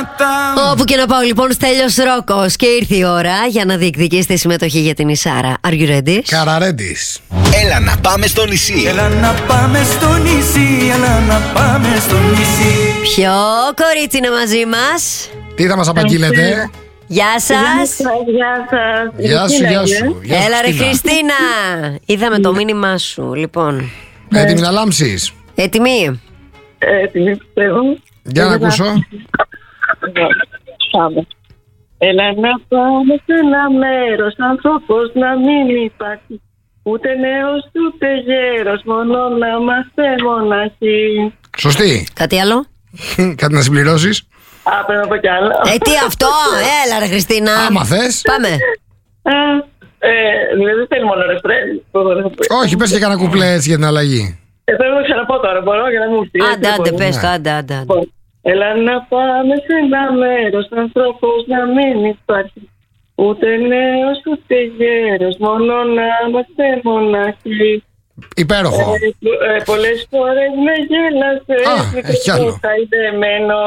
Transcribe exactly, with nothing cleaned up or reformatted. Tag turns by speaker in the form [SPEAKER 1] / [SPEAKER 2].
[SPEAKER 1] Όπου και να πάω λοιπόν, Στέλιος Ρόκος. Και ήρθε η ώρα για να διεκδικήσετε συμμετοχή για την Ισάρα. Are you ready?
[SPEAKER 2] Καραρέντης.
[SPEAKER 3] Έλα να πάμε στο νησί.
[SPEAKER 4] Έλα να πάμε στο νησί. Έλα να πάμε στο νησί.
[SPEAKER 1] Ποιο κορίτσι είναι μαζί μας?
[SPEAKER 2] Τι θα μας απαγγείλετε?
[SPEAKER 1] Γεια σας.
[SPEAKER 5] Γεια σας.
[SPEAKER 2] Γεια σου, γεια σου. Γεια σου,
[SPEAKER 1] Έλα ρε
[SPEAKER 2] Χριστίνα.
[SPEAKER 1] Χριστίνα. Είδαμε το μήνυμά σου. Λοιπόν,
[SPEAKER 2] Έτοιμη να λάμψεις?
[SPEAKER 1] έτοιμη?
[SPEAKER 5] Έτοιμη, πιστεύω.
[SPEAKER 2] Για να ακούσω.
[SPEAKER 5] Πάμε. Έλα να πάμε σε ένα μέρος, άνθρωπος να μην υπάρχει. Ούτε νέος ούτε γέρος, μόνο να είμαστε μοναχοί.
[SPEAKER 2] Σωστή.
[SPEAKER 1] Κάτι άλλο?
[SPEAKER 2] Κάτι να συμπληρώσεις?
[SPEAKER 5] Α, πρέπει να πω κι άλλο.
[SPEAKER 1] Ε, τι αυτό? Έλα ρε Χριστίνα.
[SPEAKER 2] Άμα θες.
[SPEAKER 1] Πάμε.
[SPEAKER 5] Α, ε, δηλαδή δεν θέλει μόνο ρεφρέν.
[SPEAKER 2] Όχι, πες και κανένα κουπλέ έτσι για την αλλαγή.
[SPEAKER 5] Ε, θέλω να ξαναπώ τώρα, μπορώ για να μου πει.
[SPEAKER 1] Άντε, άντε, πες το, άντε, άντε, άντε.
[SPEAKER 5] Έλα να πάμε σε ένα μέρος, άνθρωπος να μην υπάρχει. Ούτε νέος ούτε γέρος, μόνο να είμαστε μοναχοί.
[SPEAKER 2] Υπέροχο.
[SPEAKER 5] Ε, ε, πολλές φορές με γέλασες.
[SPEAKER 2] Α, έχει άλλο.
[SPEAKER 5] Θα